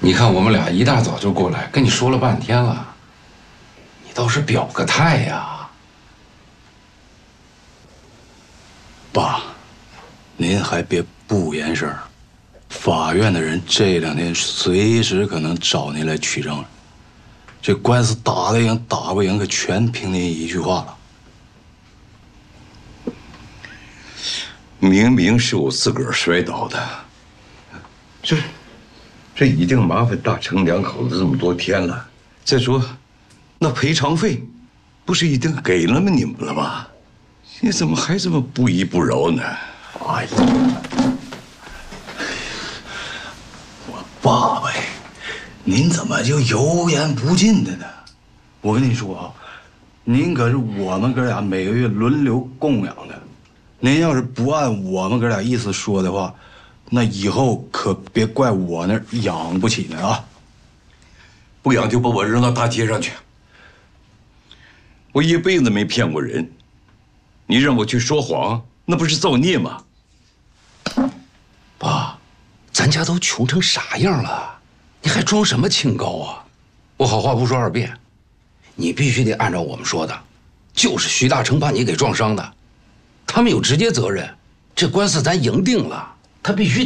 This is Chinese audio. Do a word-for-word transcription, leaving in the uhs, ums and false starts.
你看我们俩一大早就过来，跟你说了半天了，你倒是表个态呀！ 爸，您还别不言声，法院的人这两天随时可能找您来取证了。这官司打得赢打不赢，可全凭您一句话了。 明明是我自个儿摔倒的，这这已经麻烦大成两口子这么多天了。再说，那赔偿费不是已经给了你们了吗？你怎么还这么不依不饶呢？ 哎呀，我爸爸呀，您怎么就油盐不进的呢？我跟你说啊，您可是我们哥俩每个月轮流供养的。您要是不按我们哥俩意思说的话，那以后可别怪我那儿养不起呢啊！ 不养就把我扔到大街上去。我一辈子没骗过人，你让我去说谎，那不是造孽吗？ 爸，咱家都穷成啥样了，你还装什么清高啊？我好话不说二遍，你必须得按照我们说的，就是徐大成把你给撞伤的。他们有直接责任，这官司咱赢定了，他必须。